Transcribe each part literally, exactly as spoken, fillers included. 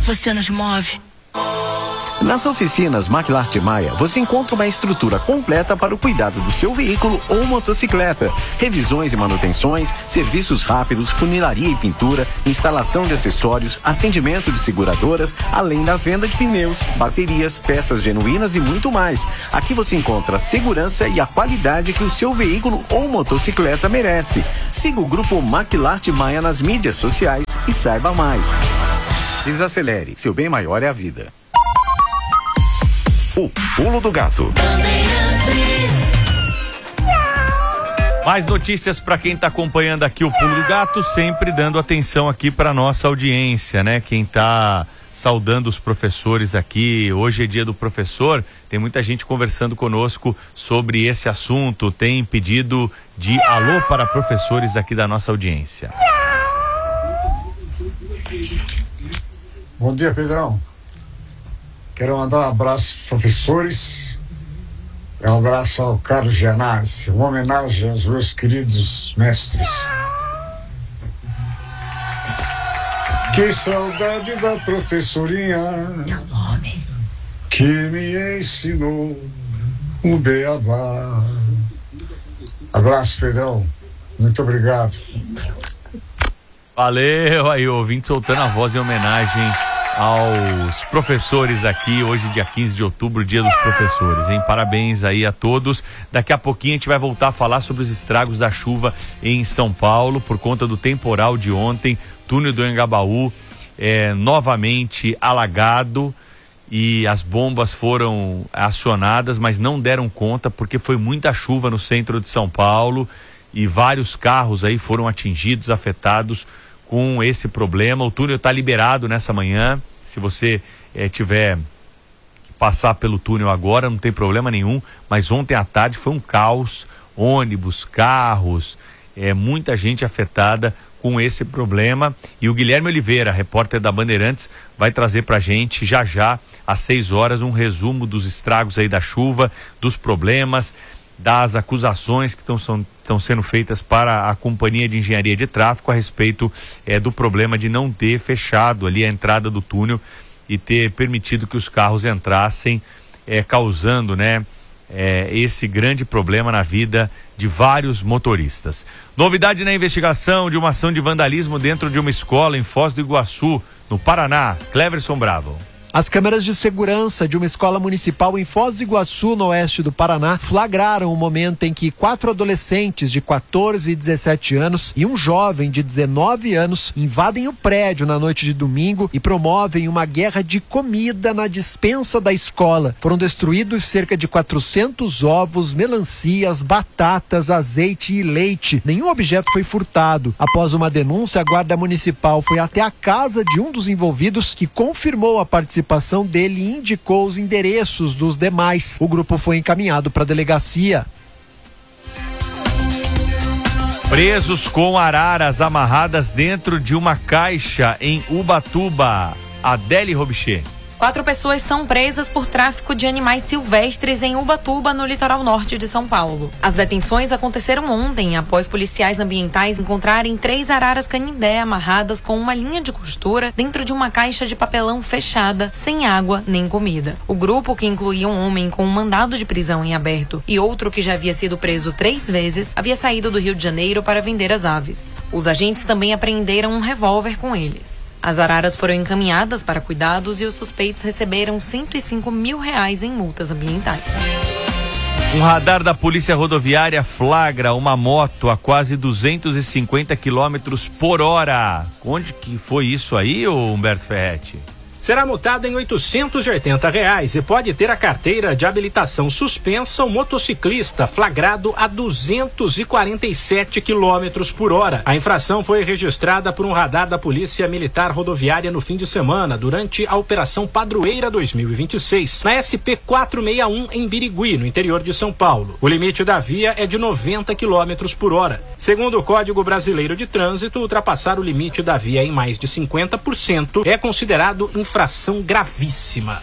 você nos move. Nas oficinas Maquilart Maia, você encontra uma estrutura completa para o cuidado do seu veículo ou motocicleta. Revisões e manutenções, serviços rápidos, funilaria e pintura, instalação de acessórios, atendimento de seguradoras, além da venda de pneus, baterias, peças genuínas e muito mais. Aqui você encontra a segurança e a qualidade que o seu veículo ou motocicleta merece. Siga o grupo Maquilart Maia nas mídias sociais e saiba mais. Desacelere, seu bem maior é a vida. O Pulo do Gato. Mais notícias para quem está acompanhando aqui o Pulo do Gato, sempre dando atenção aqui para nossa audiência, né? Quem está saudando os professores aqui, hoje é dia do professor, tem muita gente conversando conosco sobre esse assunto, tem pedido de alô para professores aqui da nossa audiência. Bom dia, Pedrão. Quero mandar um abraço aos professores, um abraço ao Carlos Gianazzi, uma homenagem aos meus queridos mestres. Que saudade da professorinha que me ensinou o beabá. Abraço, Pedrão. Muito obrigado. Valeu, aí, ouvinte soltando a voz em homenagem aos professores aqui, hoje dia quinze de outubro, dia dos professores, hein? Parabéns aí a todos. Daqui a pouquinho a gente vai voltar a falar sobre os estragos da chuva em São Paulo, por conta do temporal de ontem, túnel do Engabaú é, novamente alagado e as bombas foram acionadas, mas não deram conta porque foi muita chuva no centro de São Paulo e vários carros aí foram atingidos, afetados com esse problema. O túnel está liberado nessa manhã. Se você eh, tiver que passar pelo túnel agora, não tem problema nenhum, mas ontem à tarde foi um caos, ônibus, carros, eh, muita gente afetada com esse problema. E o Guilherme Oliveira, repórter da Bandeirantes, vai trazer pra gente já já, às seis horas, um resumo dos estragos aí da chuva, dos problemas, das acusações que estão sendo feitas para a Companhia de Engenharia de Tráfego a respeito é, do problema de não ter fechado ali a entrada do túnel e ter permitido que os carros entrassem, é, causando, né, é, esse grande problema na vida de vários motoristas. Novidade na investigação de uma ação de vandalismo dentro de uma escola em Foz do Iguaçu, no Paraná. Cleverson Bravo. As câmeras de segurança de uma escola municipal em Foz do Iguaçu, no oeste do Paraná, flagraram o momento em que quatro adolescentes de quatorze e dezessete anos e um jovem de dezenove anos invadem o prédio na noite de domingo e promovem uma guerra de comida na despensa da escola. Foram destruídos cerca de quatrocentos ovos, melancias, batatas, azeite e leite. Nenhum objeto foi furtado. Após uma denúncia, a guarda municipal foi até a casa de um dos envolvidos, que confirmou a participação participação dele e indicou os endereços dos demais. O grupo foi encaminhado para a delegacia. Presos com araras amarradas dentro de uma caixa em Ubatuba. Adele Robichê. Quatro pessoas são presas por tráfico de animais silvestres em Ubatuba, no litoral norte de São Paulo. As detenções aconteceram ontem, após policiais ambientais encontrarem três araras canindé amarradas com uma linha de costura dentro de uma caixa de papelão fechada, sem água nem comida. O grupo, que incluía um homem com um mandado de prisão em aberto e outro que já havia sido preso três vezes, havia saído do Rio de Janeiro para vender as aves. Os agentes também apreenderam um revólver com eles. As araras foram encaminhadas para cuidados e os suspeitos receberam cento e cinco mil reais em multas ambientais. Um radar da Polícia Rodoviária flagra uma moto a quase duzentos e cinquenta quilômetros por hora. Onde que foi isso aí, ô Humberto Ferretti? Será multado em oitocentos e oitenta reais e pode ter a carteira de habilitação suspensa o motociclista flagrado a duzentos e quarenta e sete quilômetros por hora. A infração foi registrada por um radar da Polícia Militar Rodoviária no fim de semana, durante a Operação Padroeira dois mil e vinte e seis, na S P quatrocentos e sessenta e um, em Birigui, no interior de São Paulo. O limite da via é de noventa quilômetros por hora. Segundo o Código Brasileiro de Trânsito, ultrapassar o limite da via em mais de cinquenta por cento é considerado infração infração gravíssima.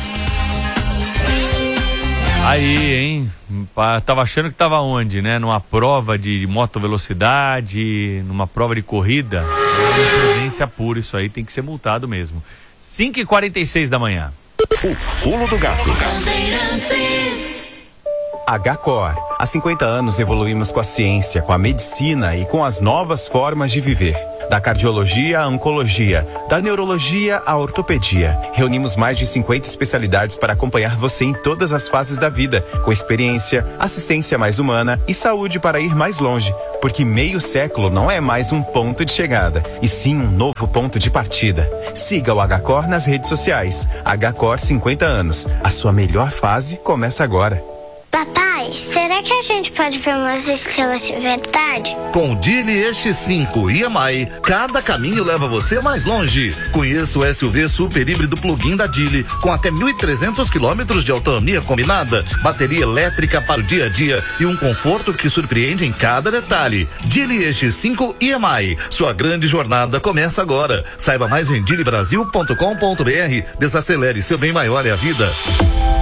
Aí, hein? Tava achando que tava onde, né? Numa prova de motovelocidade, numa prova de corrida. É presença pura, isso aí tem que ser multado mesmo. cinco e quarenta e seis da manhã. O pulo do gato. H-Cor. Há cinquenta anos evoluímos com a ciência, com a medicina e com as novas formas de viver. Da cardiologia à oncologia, da neurologia à ortopedia. Reunimos mais de cinquenta especialidades para acompanhar você em todas as fases da vida, com experiência, assistência mais humana e saúde para ir mais longe. Porque meio século não é mais um ponto de chegada, e sim um novo ponto de partida. Siga o H-Cor nas redes sociais. H-Cor cinquenta anos. A sua melhor fase começa agora. Papai, será que a gente pode ver umas estrelas de verdade? Com o Geely E X cinco e M I, cada caminho leva você mais longe. Conheça o S U V super híbrido plug-in da Geely, com até mil e trezentos quilômetros de autonomia combinada, bateria elétrica para o dia a dia e um conforto que surpreende em cada detalhe. Geely E X cinco e M I, sua grande jornada começa agora. Saiba mais em geely brasil ponto com ponto b r. Desacelere, seu bem maior é a vida.